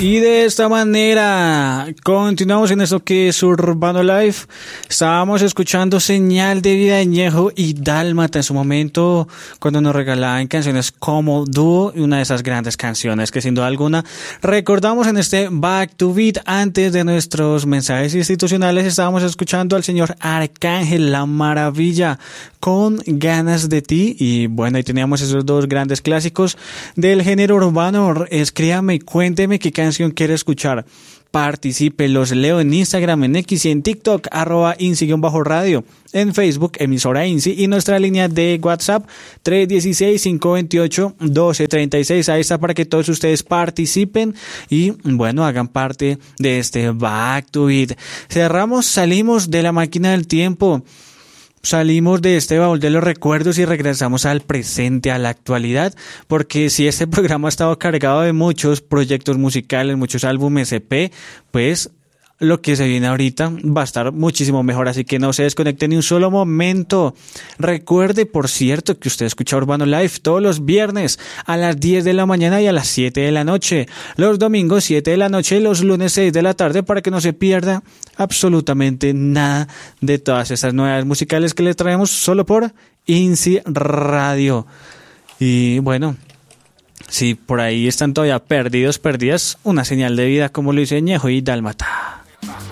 Y de esta manera continuamos en esto que es Urbano Life. Estábamos escuchando Señal de Vida de Ñejo y Dálmata en su momento, cuando nos regalaban canciones como Dúo, y una de esas grandes canciones que sin duda alguna recordamos en este Back to Beat. Antes de nuestros mensajes institucionales estábamos escuchando al señor Arcángel, La Maravilla, con Ganas de Ti. Y bueno, ahí teníamos esos dos grandes clásicos del género urbano. Escríbame y cuénteme qué canción quiere escuchar. Participe, los leo en Instagram, en X y en TikTok, @INSI_radio, en Facebook, emisora INSI, y nuestra línea de WhatsApp, 316-528-1236. Ahí está para que todos ustedes participen y, bueno, hagan parte de este Back to Beat. Salimos de la máquina del tiempo. Salimos de este baúl de los recuerdos y regresamos al presente, a la actualidad, porque si este programa ha estado cargado de muchos proyectos musicales, muchos álbumes EP, pues lo que se viene ahorita va a estar muchísimo mejor, así que no se desconecte ni un solo momento. Recuerde, por cierto, que usted escucha Urbano Life todos los viernes a las 10 de la mañana y a las 7 de la noche, los domingos 7 de la noche y los lunes 6 de la tarde, para que no se pierda absolutamente nada de todas estas novedades musicales que le traemos solo por INSI Radio. Y bueno, si por ahí están todavía perdidas, una señal de vida como lo dice Ñejo y Dálmata.